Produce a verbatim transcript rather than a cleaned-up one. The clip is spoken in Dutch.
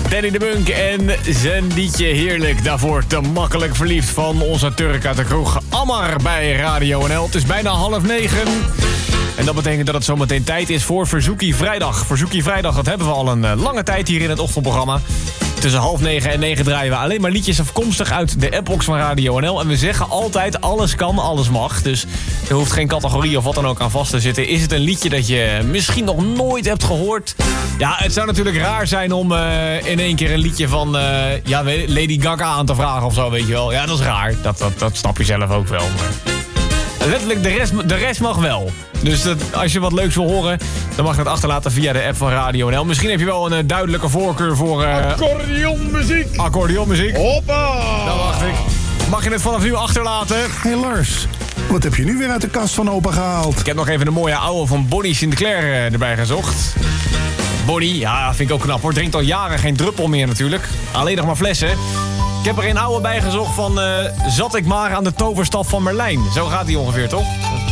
Danny de Munk en zijn liedje Heerlijk. Daarvoor Te Makkelijk Verliefd van onze Turk uit de kroeg Ammar bij Radio N L. Het is bijna half negen. En dat betekent dat het zometeen tijd is voor Verzoekie Vrijdag. Verzoekie Vrijdag, dat hebben we al een uh, lange tijd hier in het ochtendprogramma. Tussen half negen en negen draaien we alleen maar liedjes afkomstig uit de appbox van Radio N L. En we zeggen altijd, alles kan, alles mag. Dus er hoeft geen categorie of wat dan ook aan vast te zitten. Is het een liedje dat je misschien nog nooit hebt gehoord? Ja, het zou natuurlijk raar zijn om uh, in één keer een liedje van uh, ja, Lady Gaga aan te vragen of zo, weet je wel. Ja, dat is raar. Dat, dat, dat snap je zelf ook wel. Maar letterlijk, de rest, de rest mag wel. Dus dat, als je wat leuks wil horen, dan mag je het achterlaten via de app van Radio N L. Misschien heb je wel een uh, duidelijke voorkeur voor Uh, accordeonmuziek. Accordeonmuziek. Hoppa! Dat wacht ik. Mag je het vanaf nu achterlaten? Hé hey Lars, wat heb je nu weer uit de kast van opa gehaald? Ik heb nog even een mooie ouwe van Bonnie Sinclair uh, erbij gezocht. Bonnie, ja, vind ik ook knap hoor. Drinkt al jaren geen druppel meer natuurlijk. Alleen nog maar flessen. Ik heb er een oude bij gezocht van uh, Zat ik maar aan de toverstaf van Merlijn. Zo gaat die ongeveer, toch?